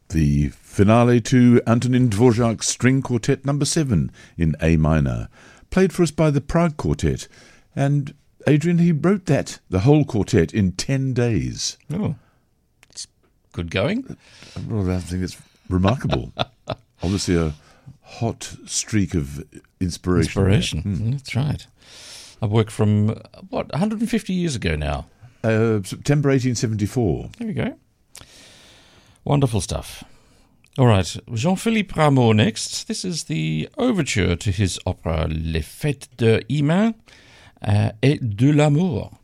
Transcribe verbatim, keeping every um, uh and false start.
The finale to Antonin Dvorak's String Quartet number seven in A minor, played for us by the Prague Quartet. And Adrian, he wrote that, the whole quartet, in ten days. Oh, it's good going. Well, I think it's remarkable. Obviously a hot streak of inspiration. Inspiration, mm. That's right. I worked from, what, one hundred fifty years ago now? Uh, September eighteen seventy-four. There we go. Wonderful stuff. All right, Jean-Philippe Rameau next. This is the overture to his opera Les Fêtes de Hymen uh, et de l'amour.